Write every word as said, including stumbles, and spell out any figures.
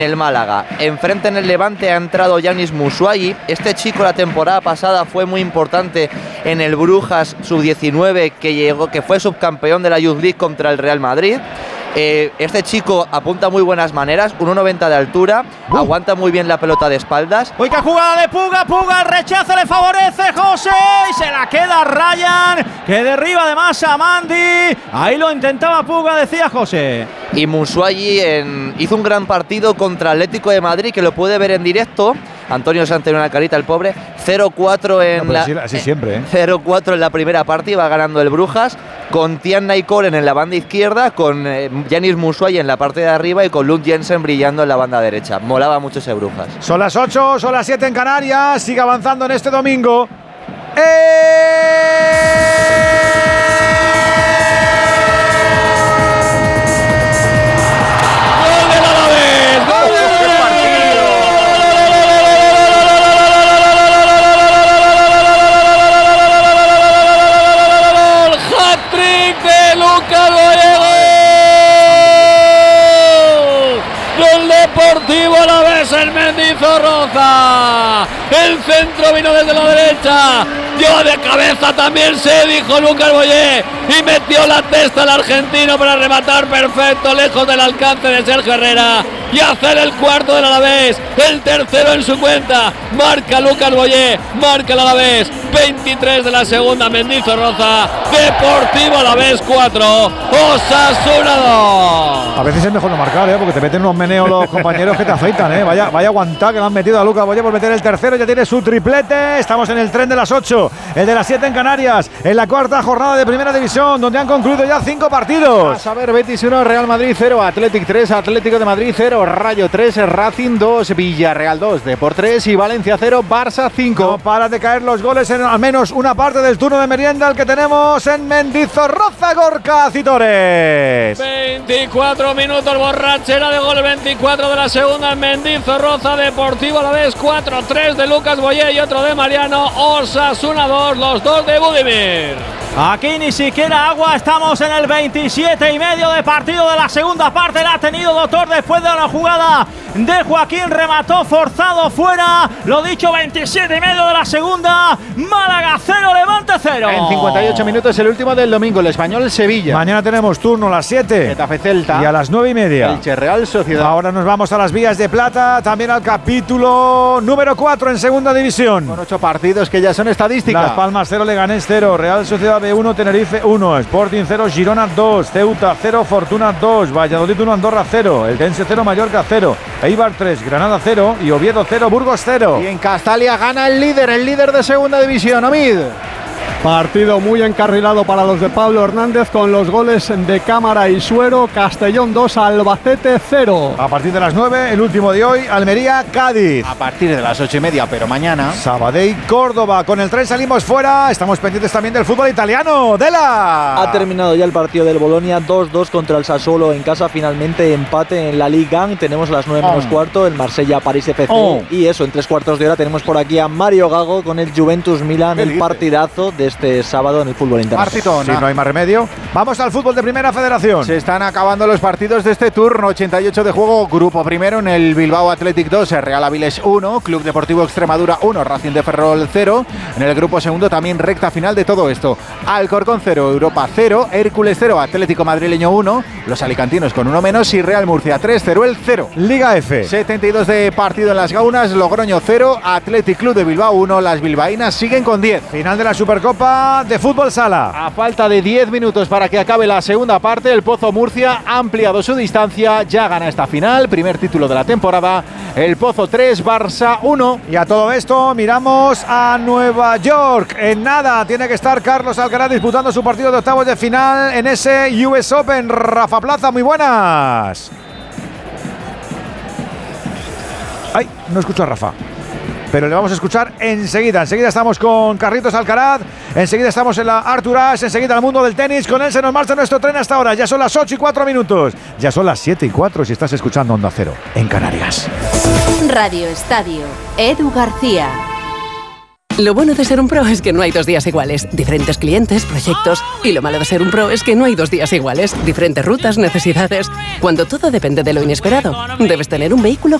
El Málaga. Enfrente en el Levante ha entrado Yanis Musuayi. Este chico la temporada pasada fue muy importante en el Brujas sub diecinueve, que llegó, que fue subcampeón de la Youth League contra el Real Madrid. Eh, este chico apunta muy buenas maneras, uno noventa de altura, uh. aguanta muy bien la pelota de espaldas. Uy, qué jugada de Puga, Puga, el rechazo le favorece José y se la queda Ryan, que derriba además a Mandy. Ahí lo intentaba Puga, decía José. Y Musuayi en, hizo un gran partido contra Atlético de Madrid, que lo puede ver en directo. Antonio Sanz tiene una carita, el pobre. cero cuatro en no, la así, así siempre, ¿eh? cero cuatro en la primera parte, iba ganando el Brujas, con Tian Naikoren en la banda izquierda, con eh, Yanis Musuayi en la parte de arriba y con Lund Jensen brillando en la banda derecha. Molaba mucho ese Brujas. Son las ocho, son las siete en Canarias. Sigue avanzando en este domingo. ¡Eh! Deportivo Alavés en Mendizorroza. El centro vino desde la derecha. Dio de cabeza también, se dijo Lucas Boyé, y metió la testa al argentino para rematar perfecto, lejos del alcance de Sergio Herrera, y hacer el cuarto del Alavés, el tercero en su cuenta. Marca Lucas Boyé, marca el Alavés. veintitrés de la segunda, Mendizorroza. Deportivo Alavés cuatro, Osasuna dos. A veces es mejor no marcar, ¿eh? Porque te meten unos meneos los compañeros que te afeitan, ¿eh? Vaya, vaya aguantar que le han metido a Lucas Boyé por meter el tercero. Ya tiene su triplete. Estamos en el tren de las ocho, el de las siete en Canarias, en la cuarta jornada de Primera División, donde han concluido ya cinco partidos. A saber, Betis uno, Real Madrid cero, Athletic tres, Atlético de Madrid cero, Rayo tres, Racing dos, Villarreal dos, Depor tres y Valencia cero, Barça cinco. No para de caer los goles en al menos una parte del turno de merienda, el que tenemos en Mendizorroza, Gorka Citores. veinticuatro minutos, borrachera de gol, veinticuatro de la segunda en Mendizorroza. Deportivo Alavés cuatro tres de Lucas Boyé y otro de Mariano. Osasuna dos, los dos de Budimir. Aquí ni siquiera agua, estamos en el veintisiete y medio de partido de la segunda parte. La ha tenido Doctor después de una jugada de Joaquín, remató forzado fuera. Lo dicho, veintisiete y medio de la segunda. Málaga cero, Levante cero. En cincuenta y ocho minutos el último del domingo, el Español Sevilla. Mañana tenemos turno a las siete. Getafe Celta. Y a las nueve y media. Elche Real Sociedad. Ahora nos vamos a las vías de plata, también al capítulo número cuatro en segunda división. Con ocho partidos que ya son estadísticas. Las Palmas cero, Leganés cero, Real Sociedad B uno, Tenerife uno, Sporting cero, Girona dos, Ceuta cero, Fortuna dos, Valladolid uno, Andorra cero, Eldense cero, Mallorca cero, Eibar tres, Granada cero y Oviedo cero, Burgos cero. Y en Castalia gana el líder, el líder de segunda división, Omid. Partido muy encarrilado para los de Pablo Hernández con los goles de Cámara y Suero. Castellón dos, Albacete cero. A partir de las nueve, el último de hoy, Almería, Cádiz. A partir de las ocho y media, pero mañana Sabadell, Córdoba. Con el tren salimos fuera. Estamos pendientes también del fútbol italiano. Dela. Ha terminado ya el partido del Bolonia, dos dos contra el Sassuolo en casa. Finalmente empate en la Ligue uno. Tenemos a las nueve menos oh. cuarto el Marsella-París F C. Oh. Y eso, en tres cuartos de hora tenemos por aquí a Mario Gago con el Juventus-Milan, el partidazo de este sábado en el fútbol internacional. Si no hay más remedio, vamos al fútbol de Primera Federación. Se están acabando los partidos de este turno. ochenta y ocho de juego, grupo primero en el Bilbao Athletic dos, Real Avilés uno, Club Deportivo Extremadura uno, Racing de Ferrol cero. En el grupo segundo también recta final de todo esto. Alcorcón cero, Europa cero, Hércules cero, Atlético Madrileño uno, los alicantinos con uno menos y Real Murcia tres, Teruel cero. Liga F. setenta y dos de partido en las Gaunas, Logroño cero, Athletic Club de Bilbao uno, las bilbaínas siguen con diez. Final de la Supercopa de fútbol sala. A falta de diez minutos para que acabe la segunda parte, el Pozo Murcia ha ampliado su distancia, ya gana esta final, primer título de la temporada. El Pozo tres, Barça uno. Y a todo esto miramos a Nueva York. En nada tiene que estar Carlos Alcaraz disputando su partido de octavos de final en ese U S Open. Rafa Plaza, muy buenas. Ay, no escucho a Rafa, pero le vamos a escuchar enseguida. Enseguida estamos con Carlitos Alcaraz, enseguida estamos en la Arthur Ashe, enseguida el mundo del tenis. Con él se nos marcha nuestro tren hasta ahora. Ya son las ocho y cuatro minutos. Ya son las siete y cuatro si estás escuchando Onda Cero en Canarias. Radio Estadio, Edu García. Lo bueno de ser un pro es que no hay dos días iguales. Diferentes clientes, proyectos. Y lo malo de ser un pro es que no hay dos días iguales. Diferentes rutas, necesidades. Cuando todo depende de lo inesperado, debes tener un vehículo